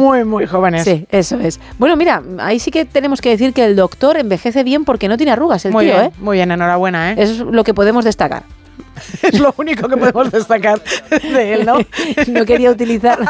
muy, muy jóvenes. Sí, eso es. Bueno, mira, ahí sí que tenemos que decir que el doctor envejece bien porque no tiene arrugas, el muy tío, bien, ¿eh? Muy bien, enhorabuena, ¿eh? Eso es lo que podemos destacar. Es lo único que podemos destacar de él, ¿no? No quería utilizar